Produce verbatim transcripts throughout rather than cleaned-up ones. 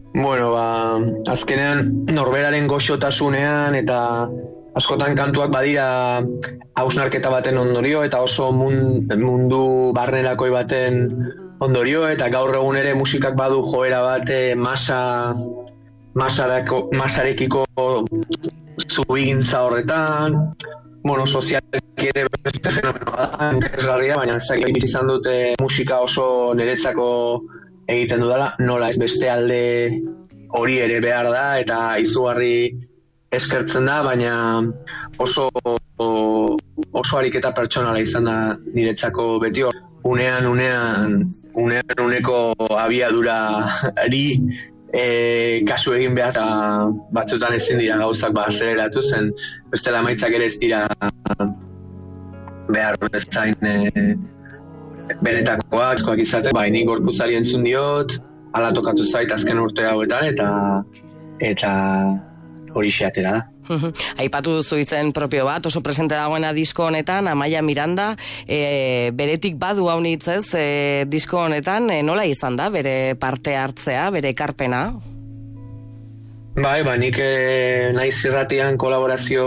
Bueno, ba, azkenean norberaren goxotasunean eta askotan kantuak badira hausnarketa baten ondorio eta oso mundu barnerakoi baten ondorio, eta gaur egun ere musikak badu joera bat masa masarako, masarekiko zubigintza horretan, bueno, sozialki ere beste fenomenoa da, interesgarria, baina ez dakit izan dute musika oso niretzako egiten dudala, nola ez beste alde hori ere behar da, eta izugarri eskertzen da, baina oso oso ariketa pertsonala izan da niretzako beti hor. Unean, unean, unean uneko abiadurari e, kasu egin behar, eta batzutan ezin dira gauzak ba azeleratu zen, bestela emaitzak ere ez dira behar bezain e, benetakoak, eskoak izaten, bai, nik gorputzari entzun diot, ala tokatu zait azken urte hauetan, eta eta hori atera da. Aipatu duzu izen propio bat, oso presente dagoena disko honetan, Amaia Miranda, e, beretik badu haunitz ez, e, disko honetan, e, nola izan da, bere parte hartzea, bere ekarpena? Bai, ba, nik e, naiz irratian kolaborazio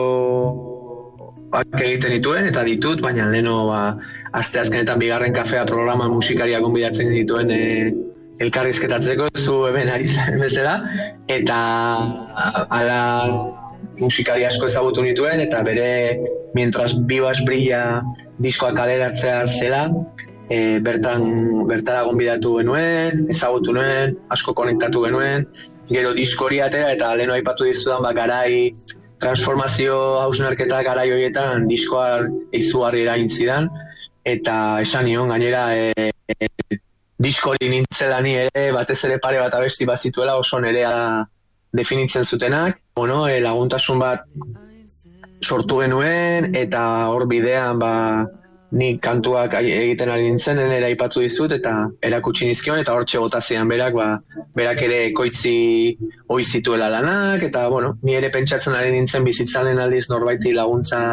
egiten dituen, eta ditut, baina leno ba, aste azkenetan bigarren kafea programa musikariak gonbidatzen dituen e, elkarrizketatzeko, zu hemen ari zen bezala, eta ala musikari asko ezagutu nituen, eta bere Mientras Vivas Brilla diskoa kaleratzea zela, e, bertan bertara gonbidatu genuen, ezagutu nuen, asko konektatu genuen, gero diskori atera, eta leno aipatu dizudan ba, garai transformazio hausnarketa garai horietan diskoa izugarri eragin zidan, eta esan nion gainera e, e, diskori nintzela ni ere, batez ere pare bat abesti bazituela oso nerea definitzen zutenak, bueno, e, laguntasun bat sortu genuen, eta hor bidean ba, nik kantuak egiten ari nintzen, nire aipatu dizut, eta erakutsi nizkion, eta hor txegotazian berak, ba, berak ere ekoitzi hoi zituela lanak, eta bueno, ni ere pentsatzen ari nintzen bizitzalen aldiz norbaiti laguntza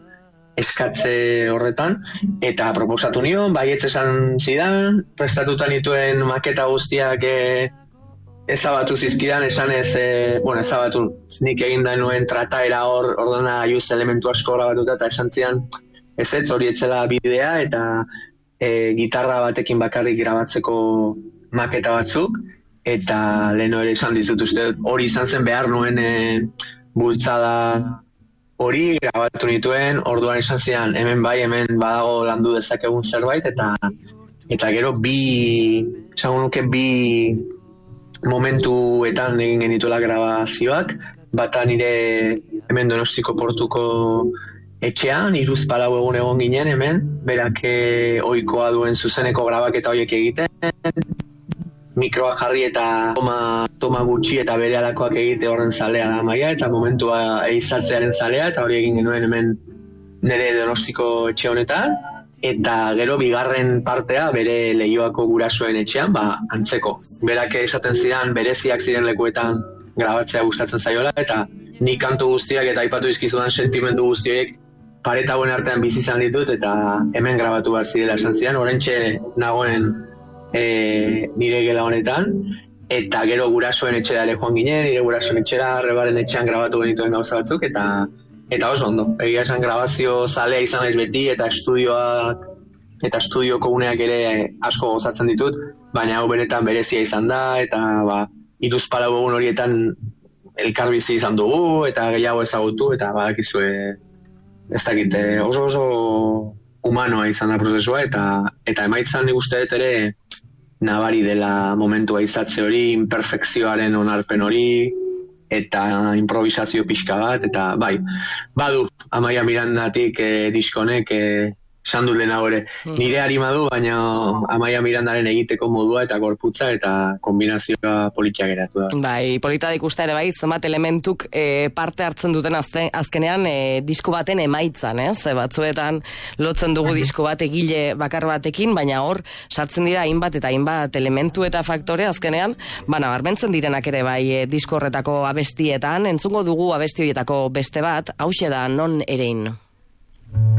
eskatze horretan, eta proposatu nion, baietz esan zidan, prestatuta nituen maketa guztiak e, ezabatu zizkidan, esan ez, e, bueno, ezabatu nik egin da nuen trataera hor, ordena juz elementu asko grabatuta, eta esan zidan, ez ez hori etzela bidea, eta e, gitarra batekin bakarrik grabatzeko maketa batzuk, eta leno ere esan dizut uste, hori izan zen behar nuen e, bultzada hori grabatu nituen, orduan esan zidan, hemen bai, hemen badago landu dezakegun zerbait, eta eta gero bi, esango nuke bi momentuetan egin genituela grabazioak, bata nire hemen Donostiko portuko etxean, iruz palau egun egon ginen hemen, berak ohikoa duen zuzeneko grabaketa horiek egiten, mikroa jarri eta toma, toma gutxi eta bere alakoak egite horren zalea da Amaia, eta momentua eizatzearen zalea, eta hori egin genuen hemen nire Donostiko etxe honetan, eta gero bigarren partea bere Leioako gurasoen etxean, ba, antzeko. Berak esaten zidan bereziak ziren lekuetan grabatzea gustatzen zaiola, eta nik kantu guztiak eta aipatu izkizudan sentimendu guztiek pareta hauen artean bizi izan ditut, eta hemen grabatu bat zidela esan zidan, orentxe nagoen E, nire gela honetan, eta gero gurasoen etxera ere joan ginen, nire gurasoen etxera, Rebaren etxean grabatu genituen gauza batzuk, eta eta oso ondo. Egia esan grabazio zalea izan naiz beti, eta estudioak eta estudioko uneak ere asko gozatzen ditut, baina hau benetan berezia izan da, eta ba, iruz palau egun horietan elkarbizi izan dugu, eta gehiago ezagutu, eta badakizue ez dakit, oso oso humanoa izan da prozesua, eta eta emaitzan nik uste dut ere nabari dela momentua izatze hori, imperfekzioaren onarpen hori, eta improvisazio pixka bat, eta bai, badu Amaia Mirandatik eh, diskonek eh, esan dut lehenago ere, nire harima du, baina Amaia Mirandaren egiteko modua eta gorputza eta kombinazioa politia geratu da. Bai, polita da ikusta ere bai, zenbat elementuk e, parte hartzen duten azte, azkenean e, disko baten emaitzan, ez? E, batzuetan lotzen dugu disko bat egile bakar batekin, baina hor sartzen dira hainbat eta hainbat elementu eta faktore azkenean, bana barmentzen direnak ere bai e, disko horretako abestietan, entzungo dugu abesti horietako beste bat, hauxe da Non erein.